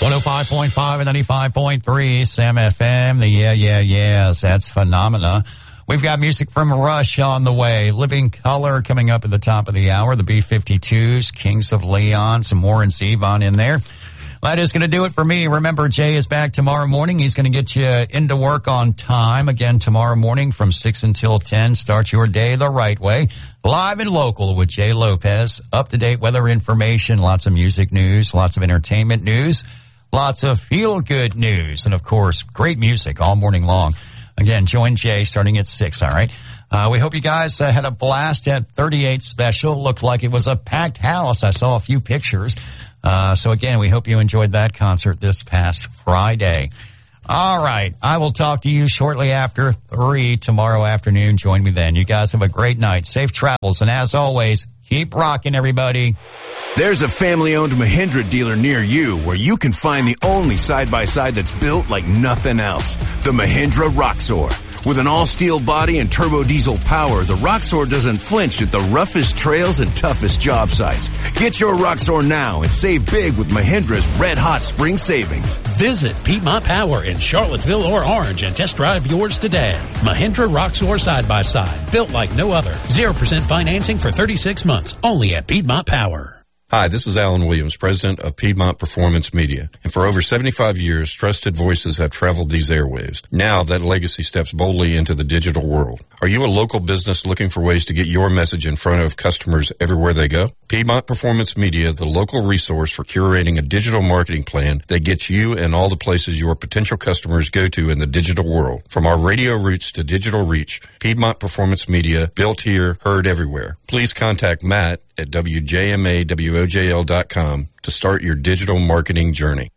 105.5 and 95.3 Sam FM. The yeahs. That's Phenomena. We've got music from Rush on the way. Living Color coming up at the top of the hour. The B-52s, Kings of Leon, some Warren Zevon in there. That is going to do it for me. Remember, Jay is back tomorrow morning. He's going to get you into work on time. Again, tomorrow morning from 6 until 10. Start your day the right way. Live and local with Jay Lopez. Up-to-date weather information, lots of music news, lots of entertainment news, lots of feel-good news, and, of course, great music all morning long. Again, join Jay starting at 6, all right? We hope you guys had a blast at 38 Special. Looked like it was a packed house. I saw a few pictures. So, again, we hope you enjoyed that concert this past Friday. All right. I will talk to you shortly after 3 tomorrow afternoon. Join me then. You guys have a great night. Safe travels. And as always, keep rocking, everybody. There's a family-owned Mahindra dealer near you where you can find the only side-by-side that's built like nothing else. The Mahindra Roxor. With an all-steel body and turbo diesel power, the Roxor doesn't flinch at the roughest trails and toughest job sites. Get your Roxor now and save big with Mahindra's red-hot spring savings. Visit Piedmont Power in Charlottesville or Orange and test drive yours today. Mahindra Roxor side-by-side, built like no other. 0% financing for 36 months, only at Piedmont Power. Hi, this is Alan Williams, president of Piedmont Performance Media. And for over 75 years, trusted voices have traveled these airwaves. Now that legacy steps boldly into the digital world. Are you a local business looking for ways to get your message in front of customers everywhere they go? Piedmont Performance Media, the local resource for curating a digital marketing plan that gets you and all the places your potential customers go to in the digital world. From our radio roots to digital reach, Piedmont Performance Media, built here, heard everywhere. Please contact Matt at WJMAWOJL.com to start your digital marketing journey.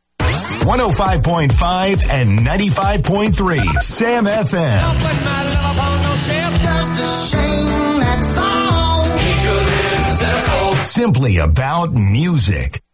105.5 and 95.3 Sam FM. Simply about music.